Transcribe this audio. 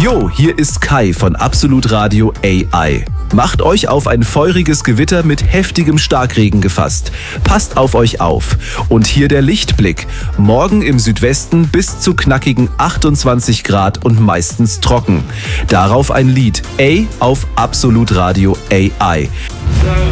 Jo, hier ist Kai von Absolut Radio AI. Macht euch auf ein feuriges Gewitter mit heftigem Starkregen gefasst. Passt auf euch auf. Und hier der Lichtblick. Morgen im Südwesten bis zu knackigen 28 Grad und meistens trocken. Darauf ein Lied. A auf Absolut Radio AI.